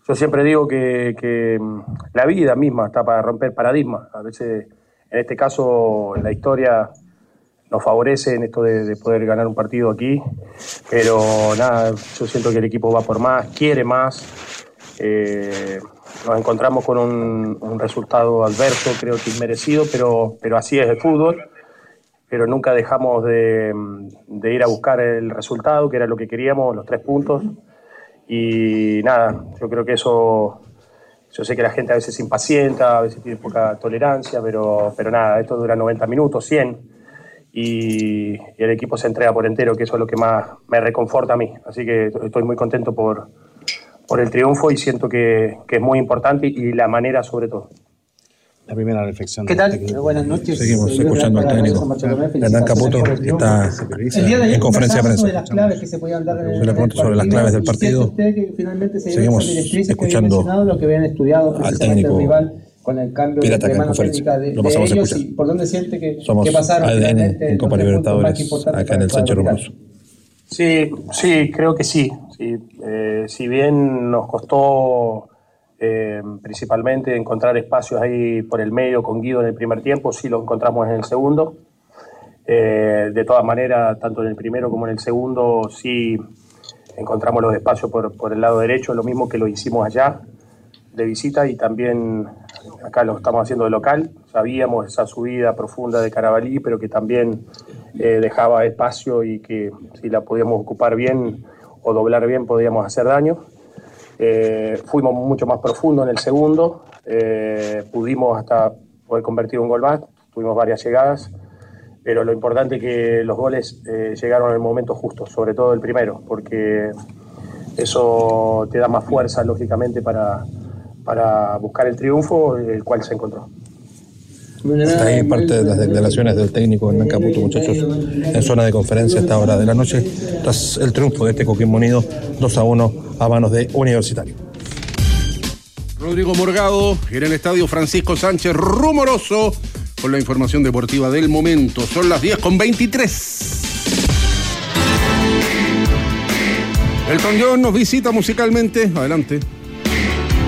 Yo siempre digo que la vida misma está para romper paradigmas. A veces, en este caso, en la historia nos favorece en esto de poder ganar un partido aquí, pero nada, yo siento que el equipo va por más, quiere más. Nos encontramos con un resultado adverso, creo que inmerecido, pero así es el fútbol. Pero nunca dejamos de ir a buscar el resultado, que era lo que queríamos, los 3 puntos. Y nada, yo creo que eso, yo sé que la gente a veces se impacienta, a veces tiene poca tolerancia, pero nada, esto dura 90 minutos, 100, y el equipo se entrega por entero, que eso es lo que más me reconforta a mí. Así que estoy muy contento por el triunfo y siento que es muy importante y la manera sobre todo. La primera reflexión. ¿Qué tal? Buenas noches. Seguimos escuchando al técnico Hernán Caputo, que está en conferencia de prensa. Sobre las claves que se podían dar se le pregunto sobre las claves del partido. Seguimos escuchando lo que habían estudiado al técnico rival con el cambio Pirata de en mano conferencia. técnica Lo pasamos a ellos escuchar. y por dónde siente que pasaron ADN en Copa Libertadores acá en el Sánchez Romanoso. Sí, creo que sí. Si bien nos costó principalmente encontrar espacios ahí por el medio con Guido en el primer tiempo, sí lo encontramos en el segundo. De todas maneras, tanto en el primero como en el segundo, sí encontramos los espacios por el lado derecho, lo mismo que lo hicimos allá de visita y también acá lo estamos haciendo de local. Sabíamos esa subida profunda de Carabalí, pero que también dejaba espacio y que si la podíamos ocupar bien o doblar bien podíamos hacer daño. Fuimos mucho más profundo en el segundo, pudimos hasta poder convertir un gol más, tuvimos varias llegadas, pero lo importante es que los goles llegaron en el momento justo, sobre todo el primero, porque eso te da más fuerza, lógicamente, para buscar el triunfo, el cual se encontró. Está ahí parte de las declaraciones del técnico Hernán Caputo, muchachos, en zona de conferencia a esta hora de la noche, tras el triunfo de este Coquimbo Unido 2-1 a manos de Universitario. Rodrigo Morgado en el estadio Francisco Sánchez Rumoroso con la información deportiva del momento. Son las 10:23. Elton John nos visita musicalmente. Adelante.